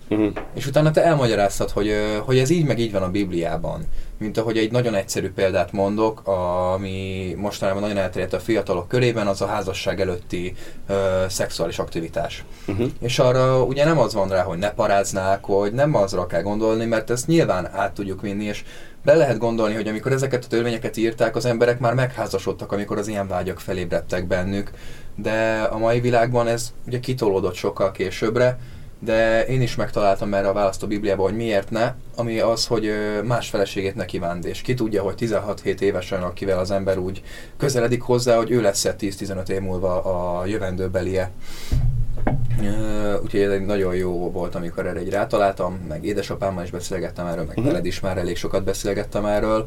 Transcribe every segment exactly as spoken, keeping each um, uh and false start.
Uh-huh. És utána te elmagyaráztad, hogy, hogy ez így meg így van a Bibliában. Mint ahogy egy nagyon egyszerű példát mondok, ami mostanában nagyon elterjedt a fiatalok körében, az a házasság előtti ö, szexuális aktivitás. Uh-huh. És arra ugye nem az van rá, hogy ne paráználkodj, nem azra kell gondolni, mert ezt nyilván át tudjuk vinni, és be lehet gondolni, hogy amikor ezeket a törvényeket írták, az emberek már megházasodtak, amikor az ilyen vágyak felébredtek bennük. De a mai világban ez ugye kitolódott sokkal későbbre, de én is megtaláltam erre a választ a Bibliában, hogy miért ne, ami az, hogy más feleségét ne kívánd, és ki tudja, hogy tizenhat-hét évesen, akivel az ember úgy közeledik hozzá, hogy ő lesz tíz-tizenöt év múlva a jövendőbelie. Úgyhogy ez egy nagyon jó volt, amikor erre egy rátaláltam, meg édesapámmal is beszélgettem erről, meg veled is már elég sokat beszélgettem erről.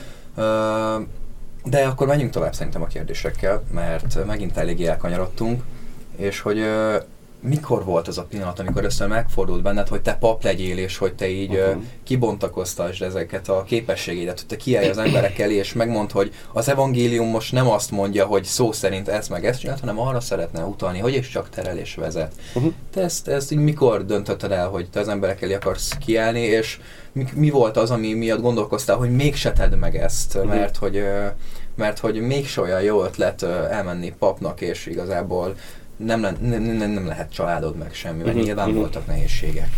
De akkor menjünk tovább szerintem a kérdésekkel, mert megint eléggé elkanyarodtunk, és hogy mikor volt az a pillanat, amikor össze megfordult benned, hogy te pap legyél, és hogy te így uh-huh. kibontakoztasd ezeket a képességeidet, hogy te kiállj az emberek elé, és megmondd, hogy az evangélium most nem azt mondja, hogy szó szerint ez meg ezt csinált, hanem arra szeretne utalni, hogy és csak terel és vezet. Uh-huh. Te ezt, ezt így mikor döntötted el, hogy te az emberek elé akarsz kiállni, és mi, mi volt az, ami miatt gondolkoztál, hogy mégse tedd meg ezt, uh-huh. mert hogy mert hogy mégse olyan jó ötlet elmenni papnak, és igazából Nem, le, nem, nem, nem lehet családod meg semmi, mert uh-huh, nyilván uh-huh. voltak nehézségek.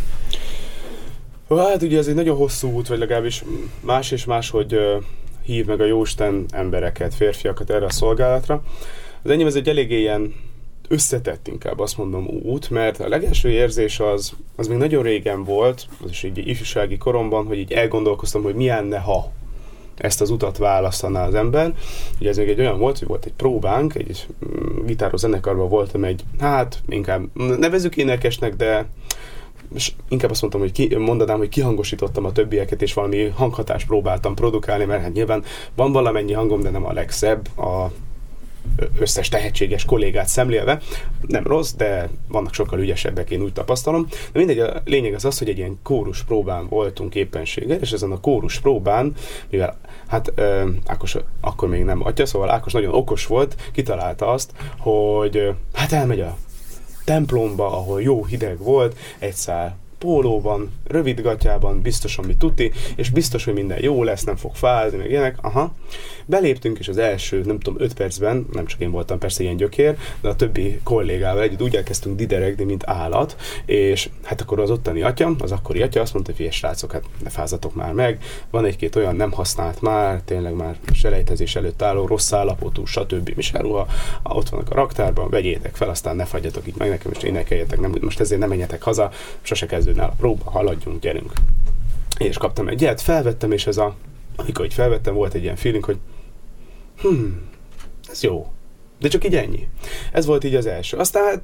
Hát ugye ez egy nagyon hosszú út, vagy legalábbis más és más, hogy uh, hív meg a Jóisten embereket, férfiakat erre a szolgálatra. Az enyém ez egy eléggé ilyen összetett, inkább azt mondom, út, mert a legelső érzés az, az még nagyon régen volt, az is így ifjúsági koromban, hogy így elgondolkoztam, hogy milyen ne, ha ezt az utat választaná az ember. Ugye ez még egy olyan volt, hogy volt egy próbánk, egy gitározó zenekarban voltam egy, hát inkább nevezzük énekesnek, de inkább azt mondtam, hogy ki, mondanám, hogy kihangosítottam a többieket, és valami hanghatást próbáltam produkálni, mert hát nyilván van valamennyi hangom, de nem a legszebb, a összes tehetséges kollégát szemlélve. Nem rossz, de vannak sokkal ügyesebbek, én úgy tapasztalom. De mindegy, a lényeg az az, hogy egy ilyen kórus próbán voltunk éppenséggel, és ezen a kórus próbán, mivel hát ö, Ákos akkor még nem atya, szóval Ákos nagyon okos volt, kitalálta azt, hogy ö, hát elmegy a templomba, ahol jó hideg volt, egy szál pólóban, rövid gatyában, biztosan mi tuti, és biztos, hogy minden jó lesz, nem fog fázni, meg ilyenek. Aha. Beléptünk, és az első, nem tudom, öt percben, nem csak én voltam persze ilyen gyökér, de a többi kollégával együtt úgy elkezdtünk dideregni, mint állat, és hát akkor az ottani atya, az akkori atya azt mondta, hogy figyelj srácok, hát ne fázatok már meg, van egy-két olyan nem használt már, tényleg már selejtezés előtt álló, rossz állapotú, stb. Misáruha, ott vannak a raktárban, vegyétek fel, aztán ne fagyjatok itt meg nekem, és énekeljetek, nem, most ezért nem menjetek haza, sose kezdődne a próba, haladjunk, gyerünk. És kaptam egy ilyet, felvettem, és ez a, amikor így felvettem, volt egy ilyen feeling, hogy hmm, ez jó. De csak így ennyi. Ez volt így az első. Aztán hát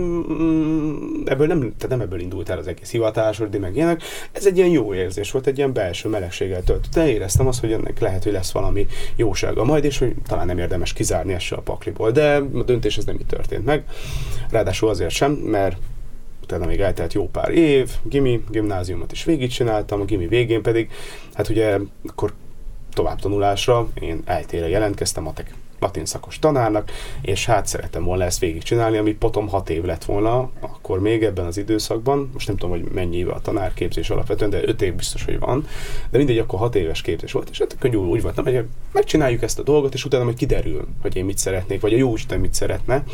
öm, ebből nem, tehát nem ebből indult el az egész hivatásod, meg ilyenek. Ez egy ilyen jó érzés volt, egy ilyen belső melegséggel töltött. De éreztem azt, hogy ennek lehet, hogy lesz valami jósága majd, és hogy talán nem érdemes kizárni ezt se a pakliból. De a döntés ez nem így történt meg. Ráadásul azért sem, mert utána még eltelt jó pár év, gimi, gimnáziumot is végigcsináltam, a gimi végén pedig, hát ugye akkor továbbtanulásra én é té-re jelentkeztem, matek, latin szakos tanárnak, és hát szerettem volna ezt végigcsinálni, ami potom hat év lett volna, akkor még ebben az időszakban, most nem tudom, hogy mennyi éve a tanárképzés alapvetően, de öt év biztos, hogy van, de mindegy, akkor hat éves képzés volt, és hát könnyű úgy voltam, hogy megcsináljuk ezt a dolgot, és utána majd kiderül, hogy én mit szeretnék, vagy a jóisten mit szeretne,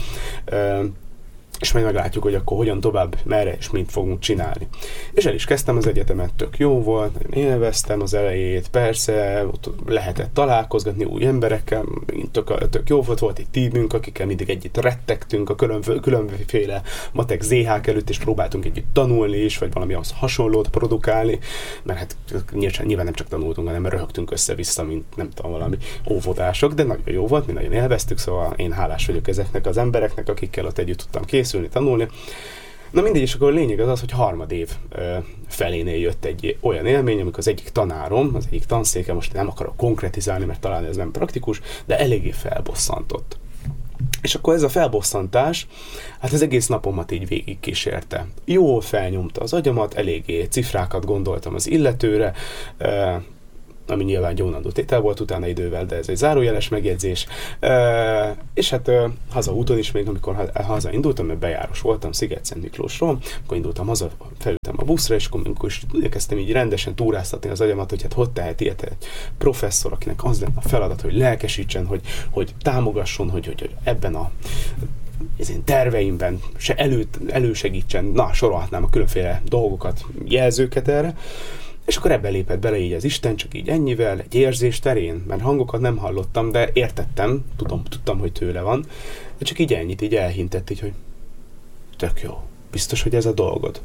és majd meglátjuk, hogy akkor hogyan tovább, merre és mit fogunk csinálni. És el is kezdtem az egyetemet, tök jó volt, nagyon élveztem az elejét, persze, ott lehetett találkozgatni új emberekkel, tök, tök jó volt, volt egy tímünk, akikkel mindig együtt rettegtünk a különf- különféle matek zé hák előtt, és próbáltunk együtt tanulni is, vagy valami ahhoz hasonlót produkálni, mert hát nyilván nem csak tanultunk, hanem röhögtünk össze-vissza, mint nem tudom, valami óvodások, de nagyon jó volt, mi nagyon élveztük, szóval én hálás vagyok ezeknek az embereknek, akikkel ott együtt tudtam készülni, tanulni. Na mindegy, és akkor a lényeg az az, hogy harmadév ö, felénél jött egy olyan élmény, amikor az egyik tanárom, az egyik tanszéke, most nem akarok konkretizálni, mert talán ez nem praktikus, de eléggé felbosszantott. És akkor ez a felbosszantás, hát az egész napomat így végigkísérte. Jól felnyomta az agyamat, eléggé cifrákat gondoltam az illetőre, ö, ami nyilván gyónandó tétel volt utána idővel, de ez egy zárójeles megjegyzés. E, és hát e, hazaúton is még, amikor ha, hazaindultam, mert bejáros voltam Sziget-Szent Miklósról, akkor indultam haza, felültem a buszra, és akkor, amikor is elkezdtem így rendesen túráztatni az agyamat, hogy hát hogy tehet ilyet egy professzor, akinek az lenne a feladat, hogy lelkesítsen, hogy, hogy támogasson, hogy, hogy, hogy ebben a az én terveimben se elő, elősegítsen, na, sorolhatnám a különféle dolgokat, jelzőket erre, és akkor ebbe lépett bele így az Isten, csak így ennyivel, egy érzés terén, mert hangokat nem hallottam, de értettem, tudom, tudtam, hogy tőle van, de csak így ennyit, így elhintett, így, hogy tök jó, biztos, hogy ez a dolgod.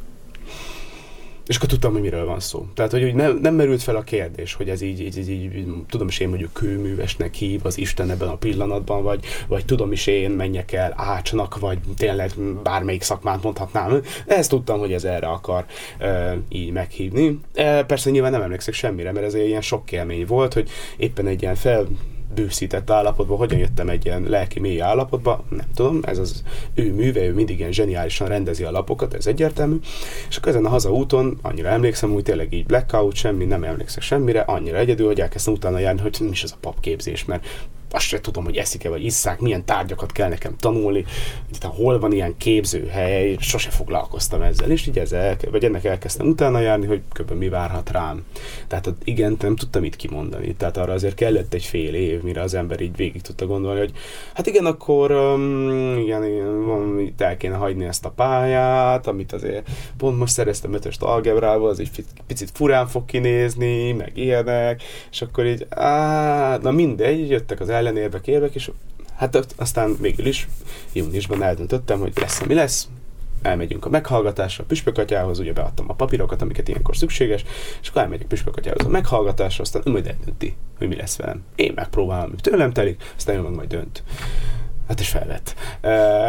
És akkor tudtam, hogy miről van szó. Tehát, hogy, hogy nem, nem merült fel a kérdés, hogy ez így, így, így, így tudom is én, mondjuk kőművesnek hív az Isten ebben a pillanatban, vagy, vagy tudom is én, menjek el ácsnak, vagy tényleg bármelyik szakmát mondhatnám. De ezt tudtam, hogy ez erre akar e, így meghívni. E, persze nyilván nem emlékszek semmire, mert ez egy ilyen sok élmény volt, hogy éppen egy ilyen fel bőszített állapotban, hogyan jöttem egy ilyen lelki mély állapotba, nem tudom, ez az ő műve, ő mindig ilyen zseniálisan rendezi a lapokat, ez egyértelmű, és akkor ezen a hazaúton, annyira emlékszem, hogy tényleg így blackout, semmi, nem emlékszek semmire, annyira egyedül, hogy elkezdtem utána járni, hogy mi is ez a papképzés, mert azt sem tudom, hogy eszik-e vagy isszák, milyen tárgyakat kell nekem tanulni, hogy hol van ilyen képzőhely, sose foglalkoztam ezzel, és így ezzel, vagy ennek elkezdtem utána járni, hogy kb. Mi várhat rám. Tehát igen, nem tudtam itt kimondani, tehát arra azért kellett egy fél év, mire az ember így végig tudta gondolni, hogy hát igen, akkor um, igen, igen van, itt el kéne hagyni ezt a pályát, amit azért pont most szereztem ötöst algebrából, az így picit furán fog kinézni, meg ilyenek, és akkor így, á, na mindegy, jöttek az ellenérvek, érvek, és hát aztán végül is júniusban eldöntöttem, hogy lesz, ami lesz, elmegyünk a meghallgatásra, a püspökatyához, ugye beadtam a papírokat, amiket ilyenkor szükséges, és akkor elmegyek püspökatyához a meghallgatásra, aztán ő majd eldönti, hogy mi lesz velem. Én megpróbálom, ami tőlem telik, aztán ő meg majd dönt. Hát is felvett. E,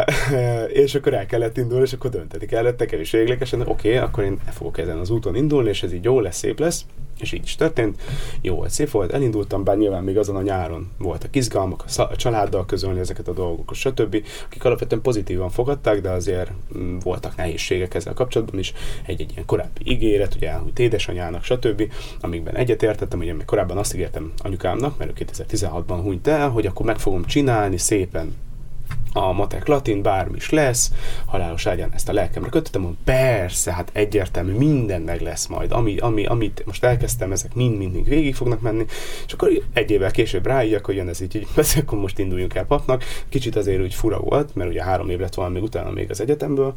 és akkor el kellett indulni, és akkor dönteni kellett, nekem is véglegesen, oké, okay, akkor én fogok ezen az úton indulni, és ez így jó lesz, szép lesz. És így is történt. Jó volt, szép volt, elindultam, bár nyilván még azon a nyáron voltak izgalmak, a családdal közölni ezeket a dolgokat, stb. Akik alapvetően pozitívan fogadták, de azért m, voltak nehézségek ezzel kapcsolatban is. Egy-egy ilyen korábbi ígéret, ugye elhújt édesanyának, stb. Amikben egyetértettem, ugye még korábban azt ígértem anyukámnak, mert ő kétezer-tizenhatban hunyt el, hogy akkor meg fogom csinálni szépen a matek latin, bármi is lesz, halálos ágyán ezt a lelkemre kötöttem, mondom, persze, hát egyértelmű, minden meg lesz majd, ami, ami, amit most elkezdtem, ezek mind-mind végig fognak menni, és akkor egy évvel később ráígyek, hogy jön ez így, így beszél, akkor most induljunk el papnak. Kicsit azért úgy fura volt, mert ugye három év lett volna még utána még az egyetemből.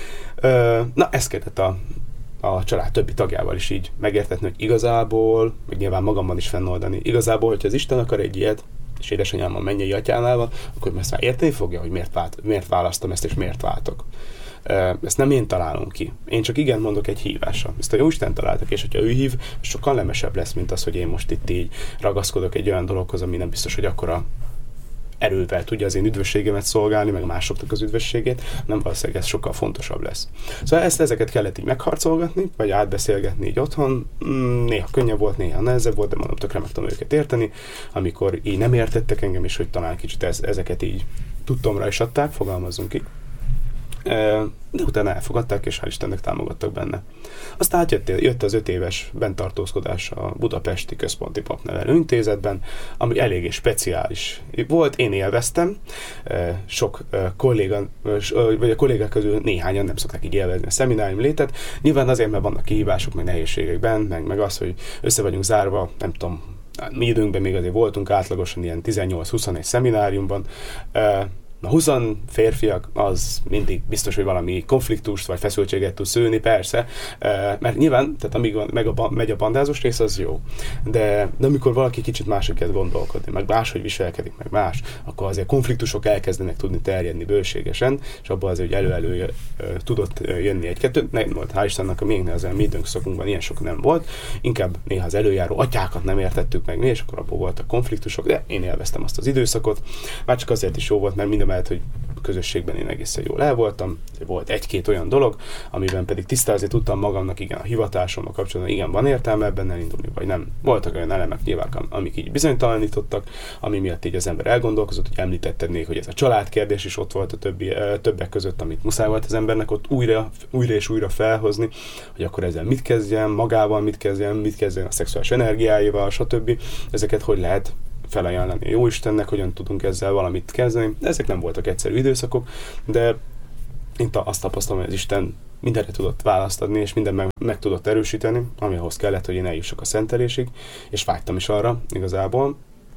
Na, ezt kellett a a család többi tagjával is így megértetni, hogy igazából, meg nyilván magamban is fennoldani, igazából, hogyha az Isten akar egy ilyet, és édesanyám a mennyei atyánál van, akkor ezt már érteni fogja, hogy miért, vált, miért választom ezt, és miért váltok. Ezt nem én találom ki. Én csak igen mondok egy hívásra. Ezt a Jóisten találtak, és hogyha ő hív, sokkal nemesebb lesz, mint az, hogy én most itt így ragaszkodok egy olyan dologhoz, ami nem biztos, hogy akkora erővel tudja az én üdvösségemet szolgálni, meg másoknak az üdvösségét, nem valószínűleg ez sokkal fontosabb lesz. Szóval ezt, ezeket kellett így megharcolgatni, vagy átbeszélgetni így otthon. Néha könnyebb volt, néha nehezebb volt, de mondom, tökre meg tudom őket érteni. Amikor így nem értettek engem, és hogy talán kicsit ez, ezeket így tudtomra is adták, fogalmazzunk ki. De utána elfogadták, és hál' Istennek támogattak benne. Aztán hát jött, jött az öt éves bentartózkodás a Budapesti Központi Papnevelő Intézetben, ami eléggé speciális volt, én élveztem, sok kolléga, vagy a kollégák közül néhányan nem szokták így élvezni a szeminárium létet, nyilván azért, mert vannak kihívások, meg nehézségekben, meg, meg az, hogy össze vagyunk zárva, nem tudom, mi időnkben még azért voltunk átlagosan ilyen tizennyolc-huszonegy szemináriumban. Na húsz férfiak, az mindig biztos, hogy valami konfliktust vagy feszültséget tud szülni, persze, mert nyilván, tehát amíg meg a, megy a bandázós rész, az jó. De, de amikor valaki kicsit máshogy kezd gondolkodni, meg máshogy viselkedik, meg más, akkor azért konfliktusok elkezdenek tudni terjedni bőségesen, és abban azért, hogy elő-elő tudott jönni egy-kettő. Nem volt, hál' Istennek, a még nehezen mi időnk szakunkban ilyen sok nem volt, inkább néha az előjáró atyákat nem értettük meg mi, és akkor abból voltak konfliktusok, de én élveztem azt az időszakot, már csak azért is jó volt, mert minden mellett, hogy közösségben én egészen jól el voltam, volt egy-két olyan dolog, amiben pedig tisztázni tudtam magamnak, igen, a hivatásommal kapcsolatban, igen, van értelme ebben elindulni, vagy nem. Voltak olyan elemek nyilván, amik így bizonytalanítottak, ami miatt így az ember elgondolkozott, hogy említetted még, hogy ez a családkérdés is ott volt a többi, többek között, amit muszáj volt az embernek ott újra, újra és újra felhozni, hogy akkor ezzel mit kezdjen, magával mit kezdjen, mit kezdjen a szexuális energiáival, stb. Ezeket hogy lehet felajánlani a Jóistennek, hogyan tudunk ezzel valamit kezdeni. Ezek nem voltak egyszerű időszakok, de én ta, azt tapasztalom, hogy az Isten mindenre tudott választ adni, és minden meg, meg tudott erősíteni, ami ahhoz kellett, hogy én eljussak a szentelésig, és vágytam is arra igazából,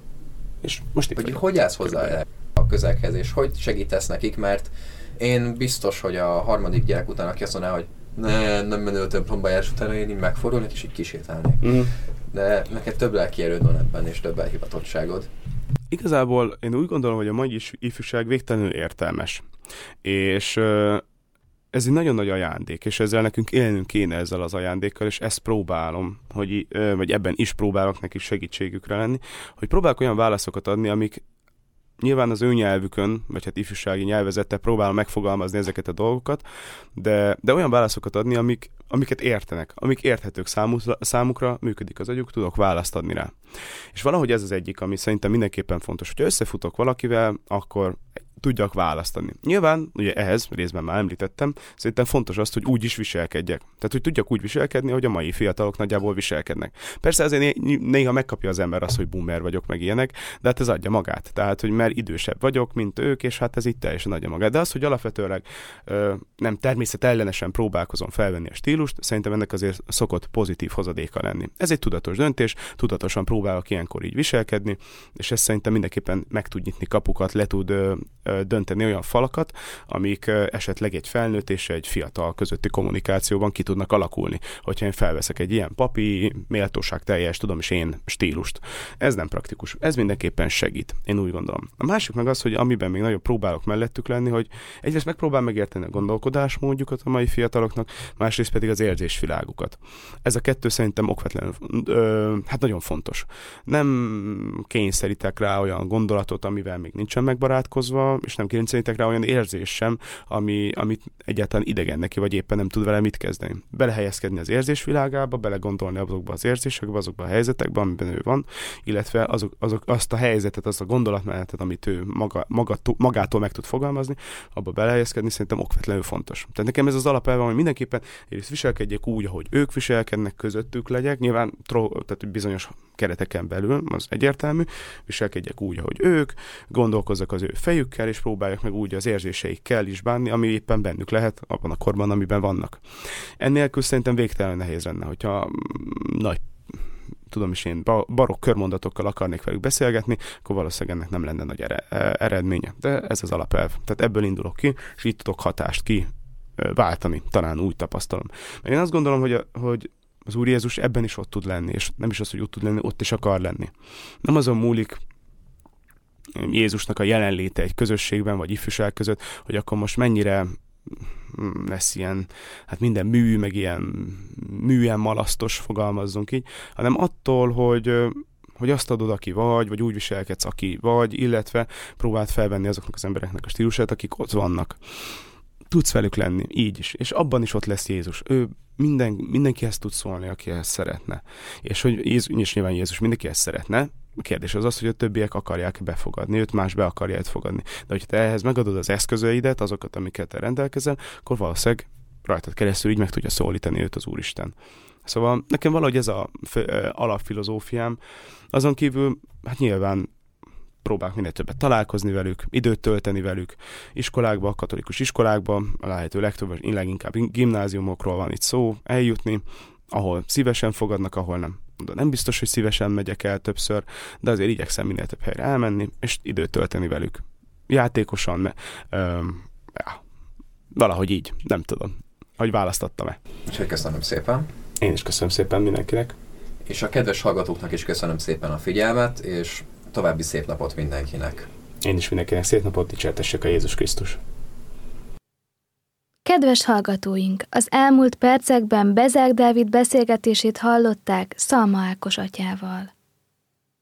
és most itt hogy vagyok. Hogy állsz hozzá a közelhez, és hogy segítesz nekik, mert én biztos, hogy a harmadik gyerek után, aki azt mondaná, hogy ne, nem menő a templomba járás utána, én így megfordulnék, és így kisétálnék. Mm. De neked több lelki erőd van ebben, és több elhivatottságod. Igazából én úgy gondolom, hogy a mai ifjúság végtelenül értelmes. És ez egy nagyon nagy ajándék, és ezzel nekünk élnünk kéne ezzel az ajándékkal, és ezt próbálom, hogy, vagy ebben is próbálok nekik segítségükre lenni, hogy próbálok olyan válaszokat adni, amik nyilván az ő nyelvükön, vagy hát ifjúsági nyelvezettel próbálom megfogalmazni ezeket a dolgokat, de, de olyan válaszokat adni, amik, amiket értenek, amik érthetők számukra, számukra, működik az agyuk, tudok választ adni rá. És valahogy ez az egyik, ami szerintem mindenképpen fontos. Hogyha összefutok valakivel, akkor tudjak választani. Nyilván, ugye ehhez, részben már említettem, szerintem fontos azt, hogy úgy is viselkedjek. Tehát, hogy tudjak úgy viselkedni, hogy a mai fiatalok nagyjából viselkednek. Persze azért néha megkapja az ember azt, hogy boomer vagyok, meg ilyenek, de hát ez adja magát. Tehát, hogy mert idősebb vagyok, mint ők, és hát ez itt teljesen adja magát. De az, hogy alapvetőleg ö, nem természetellenesen próbálkozom felvenni a stílust, szerintem ennek azért szokott pozitív hozadéka lenni. Ez egy tudatos döntés, tudatosan próbálok ilyenkor így viselkedni, és ez szerintem mindenképpen meg tud nyitni kapukat, le tud ö, dönteni olyan falakat, amik esetleg egy felnőtt és egy fiatal közötti kommunikációban ki tudnak alakulni. Hogyha én felveszek egy ilyen papi, méltóságteljes, tudom is én stílust. Ez nem praktikus. Ez mindenképpen segít. Én úgy gondolom. A másik meg az, hogy amiben még nagyon próbálok mellettük lenni, hogy egyrészt megpróbál megérteni a gondolkodásmódjukat a mai fiataloknak, másrészt pedig az érzésvilágukat. Ez a kettő szerintem okvetlenül, ö, hát nagyon fontos. Nem kényszerítek rá olyan gondolatot, amivel még nincsen megbarátkozva, és nem kényszerítek rá olyan érzés sem, ami, amit egyáltalán idegen neki, vagy éppen nem tud vele mit kezdeni. Belehelyezkedni az érzésvilágába, belegondolni azokba az érzésekbe, azokba a helyzetekbe, amiben ő van, illetve azok, azok, azt a helyzetet, azt a gondolatmenetet, amit ő maga, maga, magától meg tud fogalmazni, abba belehelyezkedni szerintem okvetlenül fontos. Tehát nekem ez az alapelve, hogy mindenképpen egyrészt viselkedjék úgy, ahogy ők viselkednek, közöttük legyek, nyilván tro, tehát bizonyos kereteken belül, az egyértelmű, viselkedjek úgy, ahogy ők, gondolkozzak az ő fejükkel, és próbálják meg úgy az érzéseikkel is bánni, ami éppen bennük lehet abban a korban, amiben vannak. Ennélkül szerintem végtelenül nehéz lenne, hogyha nagy, tudom is én, barokk körmondatokkal akarnék velük beszélgetni, akkor valószínűleg ennek nem lenne nagy eredménye. De ez az alapelv. Tehát ebből indulok ki, és így tudok hatást ki váltani, talán úgy tapasztalom. Mert én azt gondolom, hogy, a, hogy az Úr Jézus ebben is ott tud lenni, és nem is az, hogy ott tud lenni, ott is akar lenni. Nem azon múlik Jézusnak a jelenléte egy közösségben, vagy ifjúság között, hogy akkor most mennyire lesz ilyen, hát minden mű, meg ilyen műen malasztos, fogalmazzunk így, hanem attól, hogy, hogy azt adod, aki vagy, vagy úgy viselkedsz, aki vagy, illetve próbáld felvenni azoknak az embereknek a stílusát, akik ott vannak. Tudsz velük lenni, így is. És abban is ott lesz Jézus. Ő minden, mindenkihez tud szólni, akihez szeretne. És hogy Jézus, és nyilván Jézus mindenkihez szeretne, a kérdés az az, hogy a többiek akarják befogadni, őt más be akarja fogadni. De hogyha te ehhez megadod az eszközeidet, azokat, amiket te rendelkezel, akkor valószínűleg rajtad keresztül így meg tudja szólítani őt az Úristen. Szóval nekem valahogy ez a alapfilozófiám. Azon kívül, hát nyilván próbálok minél többet találkozni velük, időt tölteni velük, iskolákba, katolikus iskolákba, a lehető legtöbb, leginkább gimnáziumokról van itt szó, eljutni, ahol szívesen fogadnak, ahol nem. De nem biztos, hogy szívesen megyek el többször, de azért igyekszem minél több helyre elmenni, és időt tölteni velük. Játékosan, mert öm, ja, valahogy így, nem tudom, hogy választottam-e. Úgyhogy köszönöm szépen. Én is köszönöm szépen mindenkinek. És a kedves hallgatóknak is köszönöm szépen a figyelmet, és további szép napot mindenkinek. Én is mindenkinek szép napot, dicsértessék a Jézus Krisztus. Kedves hallgatóink, az elmúlt percekben Bezák Dávid beszélgetését hallották Szalma Ákos atyával.